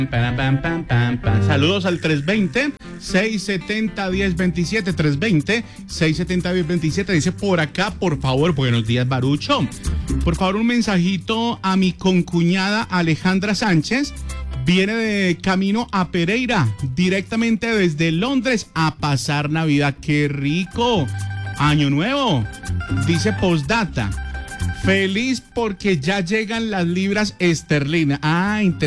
Pam, pam, pam, pam, pam. Saludos al 320-670-1027. 320-670-1027. Dice por acá, por favor, buenos días, Barucho. Por favor, un mensajito a mi concuñada Alejandra Sánchez. Viene de camino a Pereira, directamente desde Londres a pasar Navidad. ¡Qué rico! Año nuevo. Dice postdata. Feliz porque ya llegan las libras esterlinas. Ah, interesante.